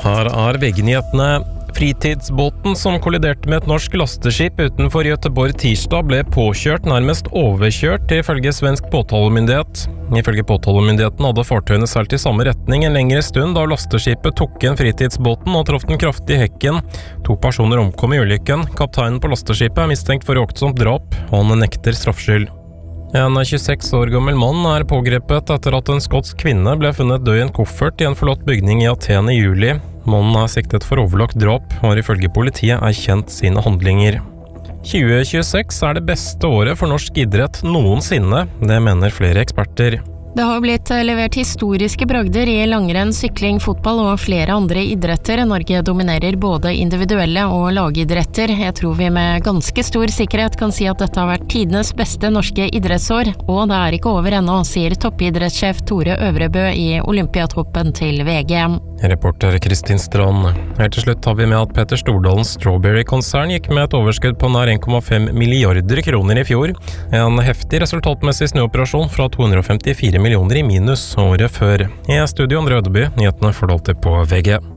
Her er VG-nyhetene. Fritidsbåten som kolliderte med et norsk lasteskip utenfor Göteborg tirsdag ble påkjørt, nærmest overkjørt, ifølge svensk påtalemyndighet. Ifølge påtalemyndigheten hadde fartøyene seilt i samme retning en lengre stund da lasteskipet tok inn fritidsbåten og traff den kraftig i hekken. 2 personer omkom i ulykken. Kapteinen på lasteskipet er mistenkt for uaktsomt drap, og han nekter straffskyld. En 26 år gammel mann er pågrepet etter at en skotsk kvinne ble funnet død i en koffert i en forlatt bygning i Aten i juli. Mannen er siktet for overlagt drap og har ifølge politiet erkjent sine handlinger. 2026 er det beste året for norsk idrett noensinne, det mener flere eksperter. Det har blitt levert historiske bragder i langrenn, sykling, fotball og flere andre idretter. Norge dominerer både individuelle og lagidretter. Jeg tror vi med ganske stor sikkerhet kan si at dette har vært tidenes beste norske idrettsår, og det er ikke over ennå, sier toppidrettssjef Tore Øvrebø i Olympiatoppen til VG. Reporter Kristin Strand. Helt til slutt har vi med at Petter Stordalens Strawberry-konsern gikk med et overskudd på nær 1,5 milliarder kroner i fjor. En heftig resultatmessig snuoperasjon fra 254 millioner i minus året før. I studio Andre Ødeby, nyhetene får du alltid på VG.